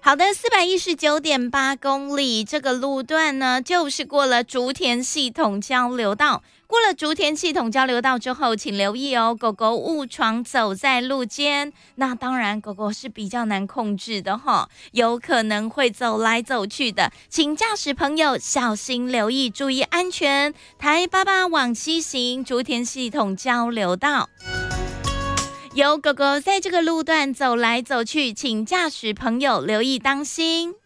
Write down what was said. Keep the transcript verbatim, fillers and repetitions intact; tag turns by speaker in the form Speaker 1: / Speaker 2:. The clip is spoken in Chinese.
Speaker 1: 好的，四百一十九点八公里，这个路段呢，就是过了竹田系统交流道。过了竹田系统交流道之后，请留意哦，狗狗误闯走在路间，那当然狗狗是比较难控制的哈，有可能会走来走去的，请驾驶朋友小心留意，注意安全。台八八往西行，竹田系统交流道。有狗狗在这个路段走来走去，请驾驶朋友留意当心。